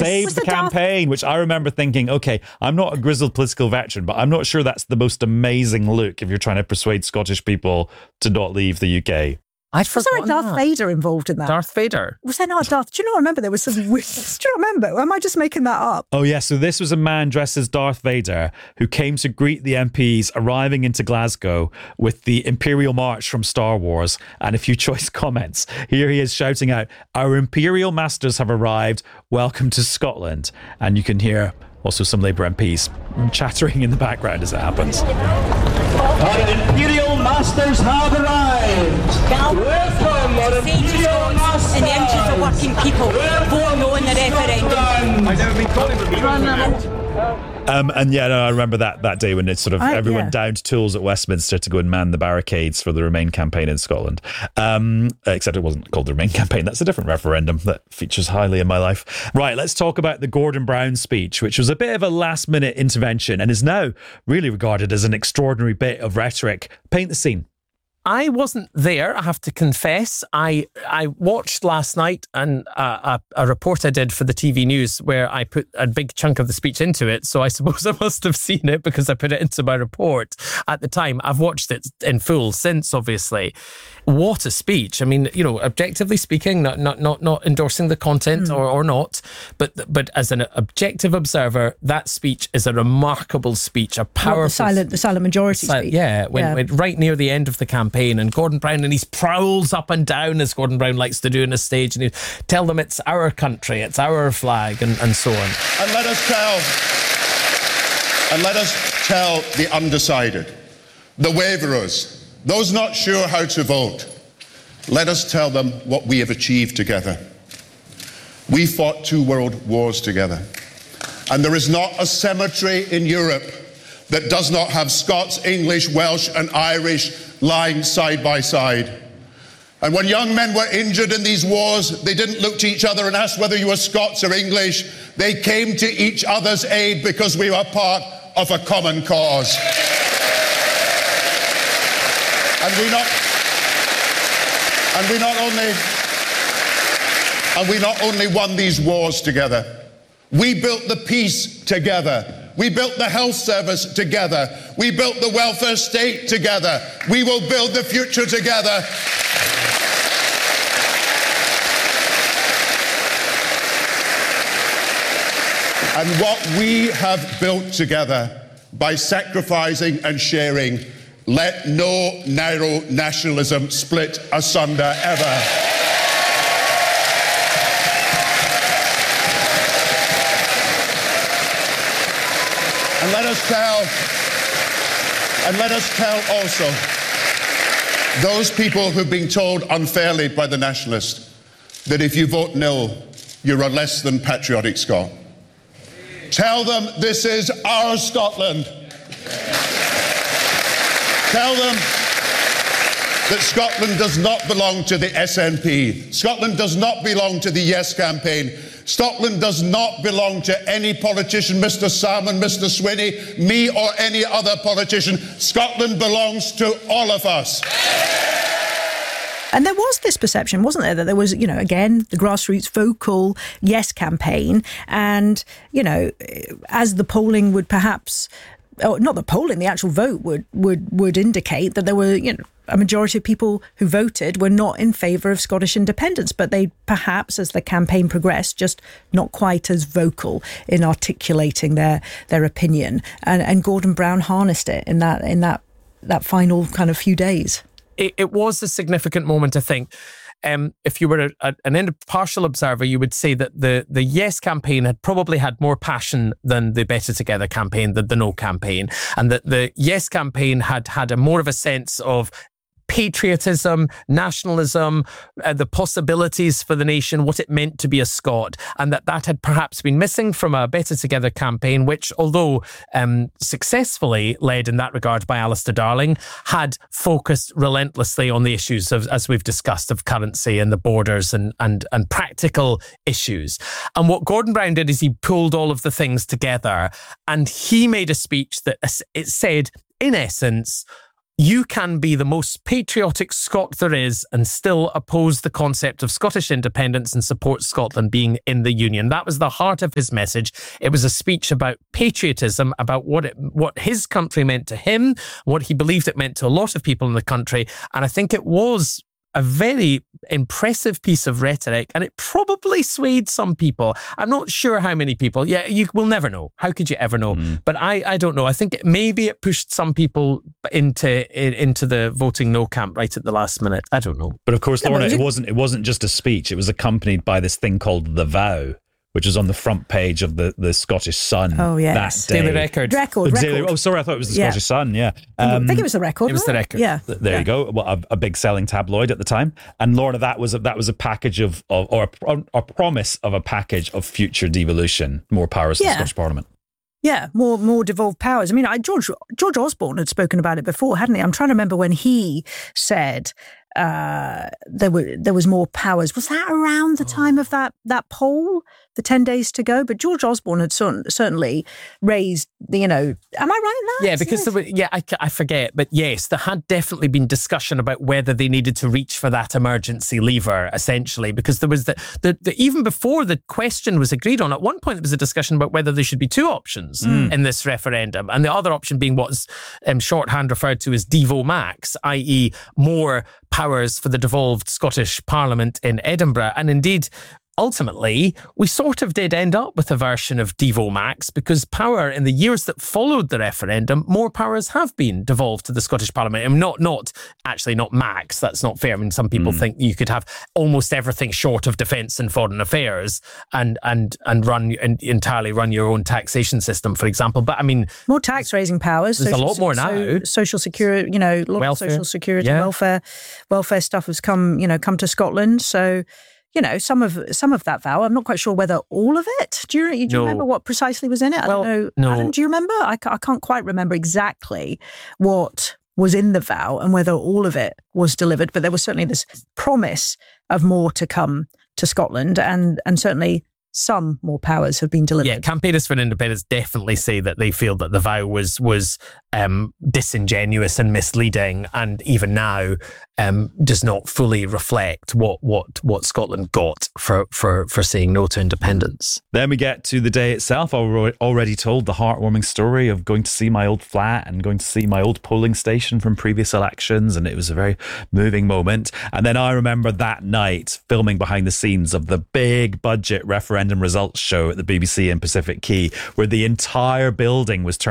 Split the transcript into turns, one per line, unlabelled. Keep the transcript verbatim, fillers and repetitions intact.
saved the, the campaign, Darth- which I remember thinking, okay, I'm not a grizzled political veteran, but I'm not sure that's the most amazing look if you're trying to persuade Scottish people to not leave the U K.
I'd
was there a Darth
that.
Vader involved in that?
Darth Vader?
Was there not a Darth? Do you not remember there was some weird... Do you not remember? Am I just making that up?
Oh, yeah. So this was a man dressed as Darth Vader who came to greet the M Ps arriving into Glasgow with the Imperial March from Star Wars and a few choice comments. Here he is shouting out, "Our Imperial masters have arrived. Welcome to Scotland." And you can hear also some Labour M Ps chattering in the background as it happens.
Our Imperial masters have arrived. Welcome, our Imperial masters.
In the interest of working people, vote no in the referendum.
I've never been calling for people.
Um, and yeah, no, I remember that that day when it's sort of
I,
everyone
yeah.
downed tools at Westminster to go and man the barricades for the Remain campaign in Scotland. Um, except it wasn't called the Remain campaign. That's a different referendum that features highly in my life. Right, let's talk about the Gordon Brown speech, which was a bit of a last minute intervention and is now really regarded as an extraordinary bit of rhetoric. Paint the scene.
I wasn't there, I have to confess. I I watched last night and a, a, a report I did for the T V News where I put a big chunk of the speech into it. So I suppose I must have seen it because I put it into my report at the time. I've watched it in full since, obviously. What a speech. I mean, you know, objectively speaking, not not not, not endorsing the content mm. or, or not, but but as an objective observer, that speech is a remarkable speech, a powerful...
What, the silent, the silent majority
si-
speech.
Yeah, when,
yeah.
when right near the end of the campaign. And Gordon Brown, and he prowls up and down as Gordon Brown likes to do on a stage, and he tell them it's our country, it's our flag, and, and so on.
And let us tell, and let us tell the undecided, the waverers, those not sure how to vote. Let us tell them what we have achieved together. We fought two world wars together, and there is not a cemetery in Europe that does not have Scots, English, Welsh, and Irish lying side by side. And when young men were injured in these wars, they didn't look to each other and ask whether you were Scots or English. They came to each other's aid because we were part of a common cause. And we not, and we not only, and we not only won these wars together, we built the peace together. We built the health service together. We built the welfare state together. We will build the future together. And what we have built together by sacrificing and sharing, let no narrow nationalism split asunder ever. And let us tell, and let us tell also those people who've been told unfairly by the nationalists that if you vote no, you're a less than patriotic Scot. Tell them this is our Scotland. Tell them that Scotland does not belong to the S N P. Scotland does not belong to the Yes campaign. Scotland does not belong to any politician, Mister Salmon, Mister Swinney, me or any other politician. Scotland belongs to all of us.
And there was this perception, wasn't there, that there was, you know, again, the grassroots vocal Yes campaign. And, you know, as the polling would perhaps, or not the polling, the actual vote would, would, would indicate that there were, you know, a majority of people who voted were not in favour of Scottish independence, but they perhaps, as the campaign progressed, just not quite as vocal in articulating their their opinion. And, and Gordon Brown harnessed it in that in that that final kind of few days.
It, it was a significant moment, I think. Um, if you were a, a, an impartial observer, you would say that the, the Yes campaign had probably had more passion than the Better Together campaign, the, the No campaign, and that the Yes campaign had had a more of a sense of patriotism, nationalism, uh, the possibilities for the nation, what it meant to be a Scot, and that that had perhaps been missing from a Better Together campaign, which, although um, successfully led in that regard by Alistair Darling, had focused relentlessly on the issues of, as we've discussed, of currency and the borders and and and practical issues. And what Gordon Brown did is he pulled all of the things together, and he made a speech that it said, in essence, you can be the most patriotic Scot there is and still oppose the concept of Scottish independence and support Scotland being in the Union. That was the heart of his message. It was a speech about patriotism, about what it, what his country meant to him, what he believed it meant to a lot of people in the country. And I think it was a very impressive piece of rhetoric, and it probably swayed some people. I'm not sure how many people. Yeah, you will never know. How could you ever know? Mm. But I, I don't know. I think it, maybe it pushed some people into into the voting no camp right at the last minute. I don't know.
But of course,
Yeah,
Lorna,
but
it
it-
wasn't it wasn't just a speech. It was accompanied by this thing called The Vow, which was on the front page of the, the Scottish Sun
Oh, yes.
that day.
Daily Record.
Record,
The Daily-
record.
oh, sorry, I thought it was the
Yeah.
Scottish Sun, yeah.
I
Um,
think it was the Record.
it was the
wasn't
Record.
Yeah.
Th- There
Yeah.
you go. Well, a, a big selling tabloid at the time. And Lorna, that was a, that was a package of, of or a, pro- a promise of a package of future devolution, more powers to the
Yeah.
Scottish Parliament.
Yeah, more more devolved powers. I mean, I, George George Osborne had spoken about it before, hadn't he? I'm trying to remember when he said uh, there were there was more powers. Was that around the time of that that poll, the ten days to go? But George Osborne had cer- certainly raised the, you know, am I right in that?
Yeah, because there were, yeah, I, I forget, but yes, there had definitely been discussion about whether they needed to reach for that emergency lever, essentially, because there was the, the, the even before the question was agreed on, at one point there was a discussion about whether there should be two options in this referendum, and the other option being what's um, shorthand referred to as Devo Max, that is more powers for the devolved Scottish Parliament in Edinburgh. And indeed, ultimately, we sort of did end up with a version of Devo Max, because power in the years that followed the referendum, more powers have been devolved to the Scottish Parliament. I mean, not, not actually not max. That's not fair. I mean, some people mm. think you could have almost everything short of defence and foreign affairs and and and run and entirely run your own taxation system, for example. But I mean,
more tax raising powers.
There's
social,
a lot more now.
So, social security, you know, a lot
Welfare.
of social security,
Yeah.
welfare, welfare stuff has come, you know, come to Scotland. So, you know, some of some of that vow. I'm not quite sure whether all of it. Do you, do you
No.
remember what precisely was in it? I
Well,
don't
no.
know. Adam, do you remember? I, ca- I can't quite remember exactly what was in the vow and whether all of it was delivered. But there was certainly this promise of more to come to Scotland, and and certainly some more powers have been delivered.
yeah, campaigners for independence definitely say that they feel that the vow was was um, disingenuous and misleading, and even now um, does not fully reflect what what what Scotland got for for for saying no to independence.
Then we get to the day itself. I alre- already told the heartwarming story of going to see my old flat and going to see my old polling station from previous elections, and it was a very moving moment. And then I remember that night filming behind the scenes of the big budget referendum results show at the B B C in Pacific Quay, where the entire building was turned